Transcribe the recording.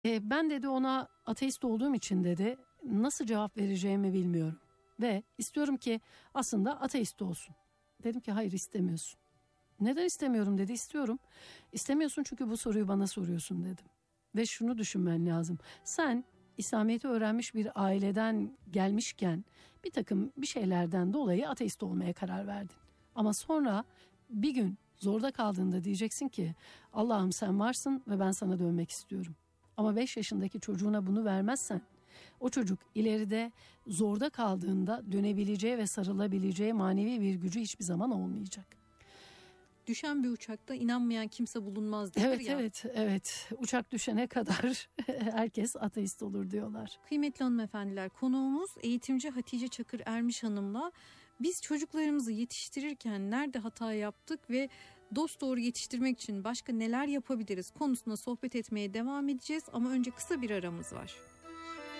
Ben dedi ona ateist olduğum için dedi nasıl cevap vereceğimi bilmiyorum. Ve istiyorum ki aslında ateist olsun. Dedim ki hayır istemiyorsun. Neden istemiyorum dedi, istiyorum. İstemiyorsun çünkü bu soruyu bana soruyorsun dedim. Ve şunu düşünmen lazım. Sen İslamiyet'i öğrenmiş bir aileden gelmişken bir şeylerden dolayı ateist olmaya karar verdin. Ama sonra bir gün zorda kaldığında diyeceksin ki Allah'ım sen varsın ve ben sana dönmek istiyorum. Ama 5 yaşındaki çocuğuna bunu vermezsen o çocuk ileride zorda kaldığında dönebileceği ve sarılabileceği manevi bir gücü hiçbir zaman olmayacak. Düşen bir uçakta inanmayan kimse bulunmaz denir ya. Evet. Uçak düşene kadar herkes ateist olur diyorlar. Kıymetli hanımefendiler, konuğumuz eğitimci Hatice Çakır Ermiş Hanım'la biz çocuklarımızı yetiştirirken nerede hata yaptık ve dosdoğru yetiştirmek için başka neler yapabiliriz konusunda sohbet etmeye devam edeceğiz ama önce kısa bir aramız var.